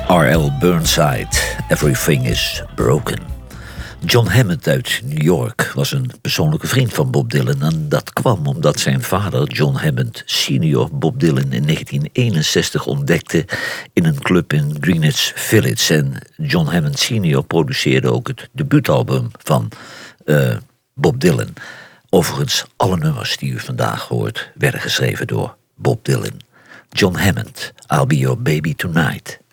R.L. Burnside, Everything is Broken. John Hammond uit New York was een persoonlijke vriend van Bob Dylan. En dat kwam omdat zijn vader, John Hammond Sr., Bob Dylan in 1961 ontdekte in een club in Greenwich Village. En John Hammond Sr. produceerde ook het debuutalbum van Bob Dylan. Overigens, alle nummers die u vandaag hoort werden geschreven door Bob Dylan. John Hammond, I'll Be Your Baby Tonight.